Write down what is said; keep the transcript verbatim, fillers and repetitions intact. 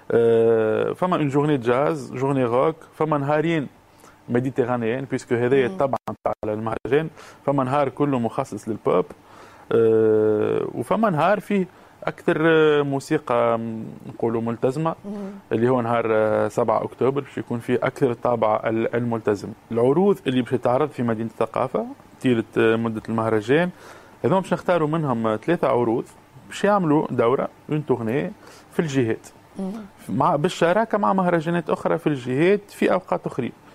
فما اون جورني جاز، جورني روك، فما نهارين ميديتيرانيين بيسكو هذايا الطبع نتاع المهرجان. فما نهار كله مخصص للبوب، وفما نهار فيه اكثر موسيقى نقولوا ملتزمه اللي هو نهار سبعة اكتوبر باش يكون فيه اكثر الطابع الملتزم. العروض اللي باش تتعرض في مدينه الثقافه طيله مده المهرجان هذوما باش نختاروا منهم ثلاثه عروض باش يعملوا دوره اون تورني في الجهات مع بالشراكه مع مهرجانات اخرى في الجهات في اوقات اخرى.